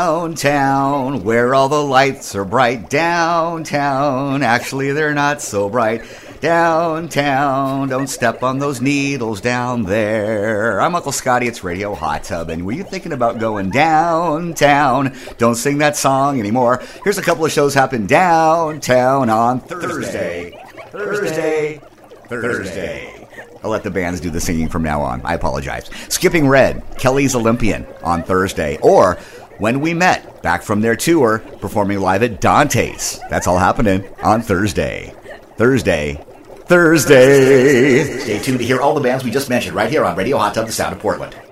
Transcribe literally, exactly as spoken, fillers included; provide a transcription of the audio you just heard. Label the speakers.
Speaker 1: Downtown, where all the lights are bright. Downtown, actually they're not so bright. Downtown, don't step on those needles down there. I'm Uncle Scotty, it's Radio Hot Tub, and were you thinking about going downtown? Don't sing that song anymore. Here's a couple of shows happen downtown on Thursday. Thursday. Thursday. Thursday. I'll let the bands do the singing from now on. I apologize. Skipping Red, Kelly's Olympian on Thursday. Or When We Met, back from their tour, performing live at Dante's. That's all happening on Thursday. Thursday. Thursday. Stay tuned to hear all the bands we just mentioned right here on Radio Hot Tub, the sound of Portland.